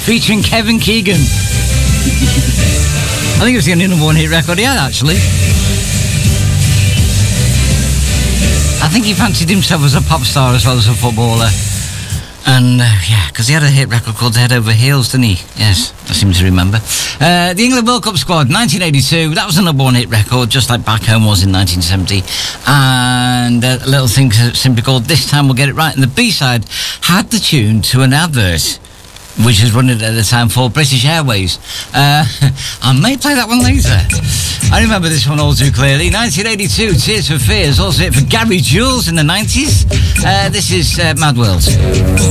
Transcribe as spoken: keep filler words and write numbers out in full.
featuring Kevin Keegan. I think it was the only number one hit record he had, actually. I think he fancied himself as a pop star as well as a footballer. And, uh, yeah, because he had a hit record called Head Over Heels, didn't he? Yes, I seem to remember. Uh, the England World Cup squad, nineteen eighty-two. That was a number one hit record, just like Back Home was in nineteen seventy. And uh, a little thing simply called This Time We'll Get It Right. And the B-side had the tune to an advert, which was running at the time for British Airways. Uh, I may play that one later. I remember this one all too clearly. nineteen eighty-two, Tears for Fears, also hit for Gary Jules in the nineties. Uh, this is uh, Mad World.